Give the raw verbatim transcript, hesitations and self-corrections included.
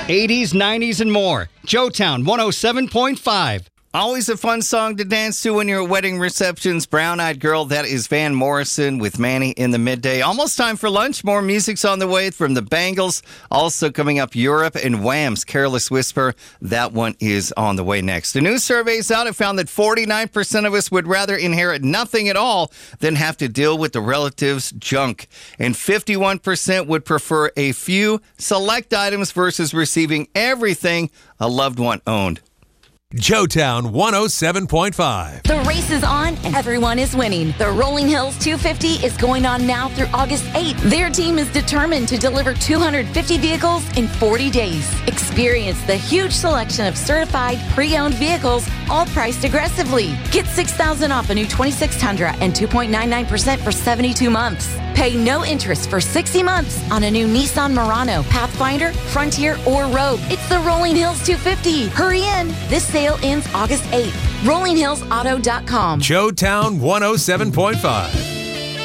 eighties, nineties, and more. Joetown one oh seven point five. Always a fun song to dance to when you're at wedding receptions. Brown Eyed Girl, that is Van Morrison with Manny in the midday. Almost time for lunch. More music's on the way from the Bangles. Also coming up, Europe and Wham's Careless Whisper. That one is on the way next. A new survey's out. It found that forty-nine percent of us would rather inherit nothing at all than have to deal with the relative's junk. And fifty-one percent would prefer a few select items versus receiving everything a loved one owned. Joetown one oh seven point five. The race is on and everyone is winning. The Rolling Hills two fifty is going on now through August eighth. Their team is determined to deliver two hundred fifty vehicles in forty days. Experience the huge selection of certified pre-owned vehicles, all priced aggressively. Get six thousand dollars off a new twenty-six Tundra and two point nine nine percent for seventy-two months. Pay no interest for sixty months on a new Nissan Murano, Pathfinder, Frontier, or Rogue. It's the Rolling Hills two fifty. Hurry in. This sale ends August eighth. rolling hills auto dot com. Joetown one oh seven point five.